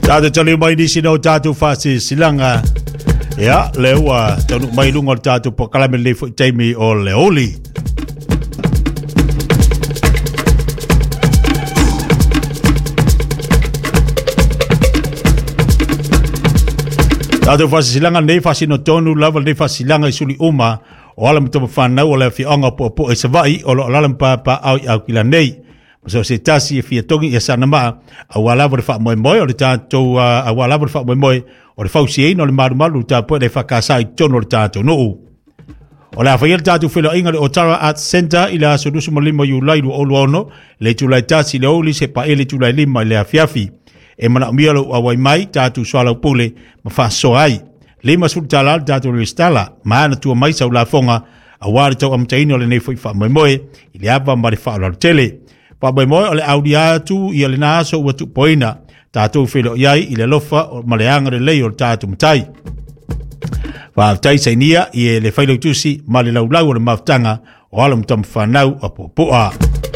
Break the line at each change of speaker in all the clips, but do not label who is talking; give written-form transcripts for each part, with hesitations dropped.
Tātou tali mai ni sino tātou whasi silanga. Ia, leua, tanu mai lunga tātou po kalame lefu taimi o leoli. Tātou whasi silanga nei whasi no tonu lava nei whasi silanga i suli uma o alam tama whanau o lea whionga po e savai o lo alalam pa au i au kila nei. So se tasi e fia tongi e sana maa a walawa re wha moe moe o le tātou a walawa re wha moe moe o le whausi eina o le maru maru ta poe le whakasai tono le tātou nuu. O le awhaia le tātou whilo inga le Otara Arts Centre i le aso nusu mo lima yu lairu o luono le tulai tasi le oli se pa ele tulai lima i le afiafi. E mana umialo a wai mai tātou swala upule ma wha soai. Lima sultala tātou le stala maana tua mai sau la fonga a wale tau amtaini o le nei fwoi wha moe moe i le ava ma le wha o tele. Pa moe moe o le audi atu i le naaso ua tu poina tātou whilo iai i le lofa o maleanga le lei o le tātou mtai. Whaatai sainia i le whailau tusi ma le laulau o le maftanga o alam tam whanau a popua.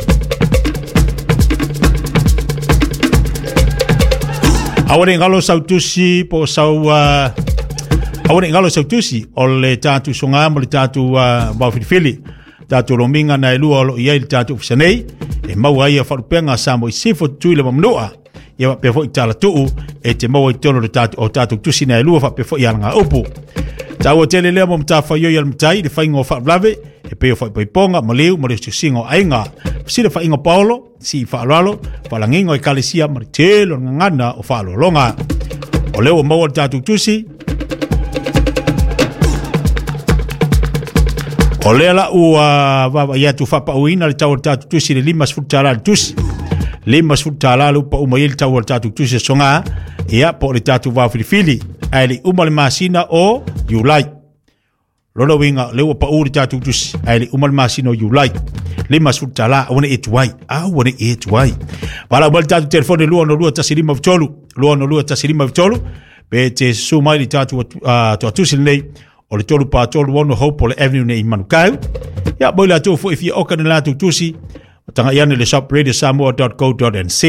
Awane ngalo sau tusi po sau... Awane ngalo sau tusi o le tātou songa mo le tātou mawhirifili. Tātou rominga na elua o iai le tātou fisanei. E mau ai a wharupenga sa mo i sifo tui le mamnoa. Ia wapefo i tala tuu e te mau i tono o tātou tusi na elua wapefo i alanga upu. Tau o tele lea mo mtafa yoi al mtai le whaingo whaulave e peo whaiponga mo leu mo le singo ainga. Si le whaingo paolo, si whaalalo, whalangingo i kalesia ma le telo ngangana o whaalolonga. O leo o mau al tātou tusi. O lela ua ia tu whapauina le tau tātou tusi le limas futala le tusi. Limas futala le upa uma i le tau tātou tusi songa. Ia po le tātou wawhirifili. Ai le uma le masina o Julai. Lolo winga le upa uri tātou tusi. Ai le uma le masina o Julai. Limas futala wane e tuai. Wane e tuai. Wala wale tātou telefone lua no lua tasirima vitolu. Lua no lua tasirima vitolu. Pe te sumai le tātou tusi nei. O le tolu pa tolu wono hope o le avenue nei manukau. Ia boi la tofu if you oka na la tusi. Tanga iane le shop radiosamoa.co.nz.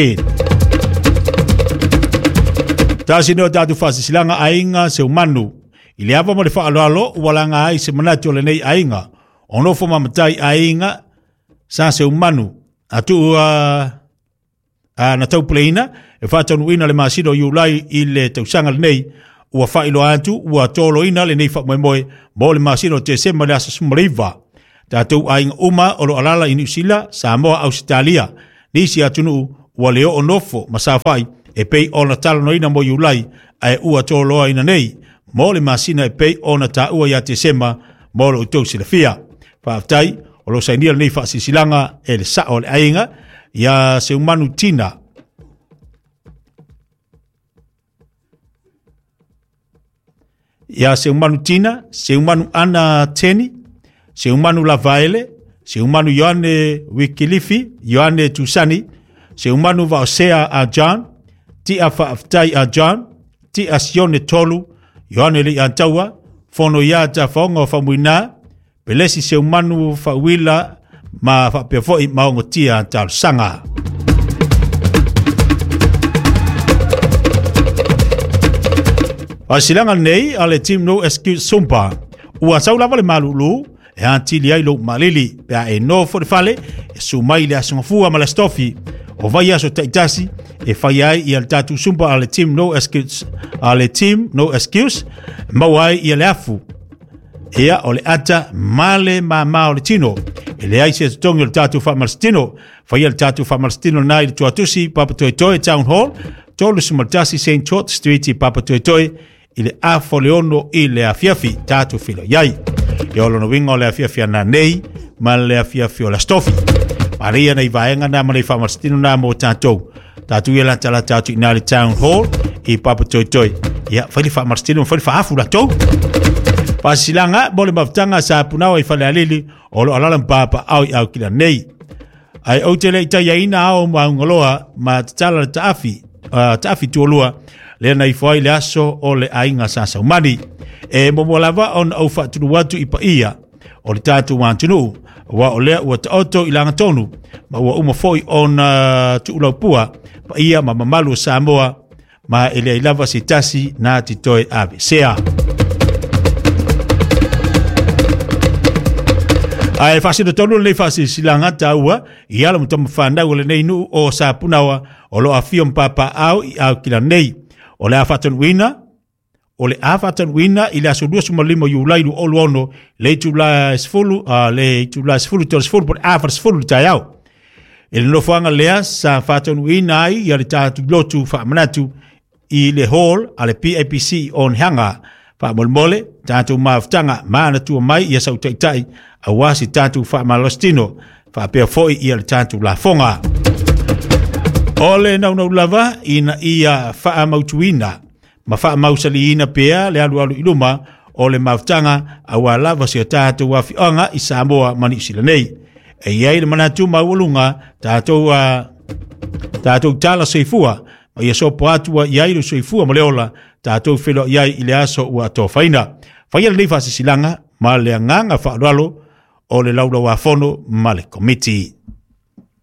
Tasi no tatu fasi silanga ainga se umanu. Ili ava mo le whaalalo walanga ai se manati o le nei ainga. Ono fo mamatai ainga sa se umanu. Atu na tau pleina. E whatanu ina le masino Julai i le tausanga le nei. Ua whailo antu, ua tolo ina le nei whakmoemoe, mo le masino te sema le asa sumariva. Tātou ainga uma o lo alala i New Zealand, Samoa, Australia. Nisi atunu ua leo o nofo, masawhai, e pei o na talo no ina mo Julai, ai ua tolo ina nei, mo le masina e pei o na ta ua ia te sema, mo le utau sila fia. Whaaftai, o lo sainia le nei whaasisilanga e le sa o le ainga, ia se umanu tina. Ia se umanu tina, se umanu ana teni, se umanu lavaele, se umanu Ioane Wikilifi, Ioane Tusani, se umanu vaosea a John, ti a whaaftai a John, ti a Sione Tolu, Ioane li antaua, fono ia ta whaonga o whamuina, pelesi se umanu whawila ma whapewhoi maongo tia talu sanga. Silanga nei ale team no excuse sumpa. Ua sau lava le malulu e antili ai lo malili pe e no for fale e sumai le asongfua mala stofi o vai aso taitasi e fai ai i al tatu sumpa ale team no excuse mawai i ale afu ea o le ata male ma o le tino e le ai se tongi o le tatu fa marstino fai al tatu fa marstino nai le tuatusi Papa Toitoe Town Hall tolu sumaltasi St. George Street i Papa Toitoe ile afo leono ile afiafi tatu filo yai yolo no wingo le afiafi na nei ma le afiafi o la stofi Maria na ivaenga na ma le famarstino na mo tatu yela tala tatu ina le Town Hall i Papa Toitoe ya fali famarstino fali fa afu la to pasilanga bole maftanga sa punao i fale alili o lo alalam papa au kila nei ai otele ita ina au maungoloa ma tala taafi tuolua le na ifoi le aso o le ainga sasa umani e momolava on au fatunu watu ipa ia o le tatu wantunu wa o lea ua taoto ilanga tonu ma ua umafoi on tu ulaupua pa ia ma mamalu Samoa ma ele ilava si tasi na titoe ave sea. Ai fasi do tonu le fasi silanga taua ia lo mtom fanda ole nei nu o sapunawa o lo afio mpapa au kila nei ole afatan wina ila sudua sumalimo yulailu oluono le tula sfulu por afar sfulu tayau ele no fanga lea sa fatan wina ai ia le tatu lotu fa manatu i le hall ale PAPC on hanga fa molmole tatu maftanga mana tu mai ia sau tai awasi tatu fa malostino fa pe foi ia le tatu la fonga ole na lava ina ia fa mautuina ma fa mausaliina pea le alu iluma ole maftanga awala vasi tatu wa fionga isamoa manisila nei e ia le manatu maulunga tatu tala seifua ia so poatua ia ilu soifua moleola tatu filo ia ile aso wa to faina faia le fasi silanga ma le nganga fa ralo o le laula wa fono ma le committee